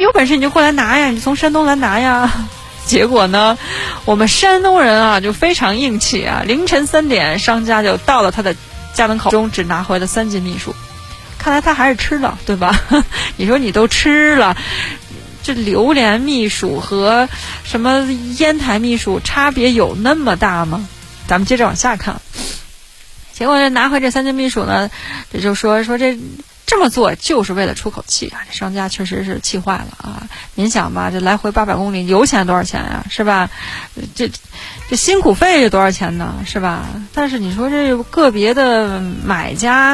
有本事你就过来拿呀，你从山东来拿呀。结果呢，我们山东人啊就非常硬气啊，凌晨3点，商家就到了他的家门口中，只拿回了3斤蜜薯。看来他还是吃了，对吧？你说你都吃了，这榴莲蜜薯和什么烟台蜜薯差别有那么大吗？咱们接着往下看。结果这拿回这3斤蜜薯呢，这就说这么做就是为了出口气啊！这商家确实是气坏了啊！您想吧，这来回800公里，油钱多少钱呀？是吧？这辛苦费多少钱呢？是吧？但是你说这个别的买家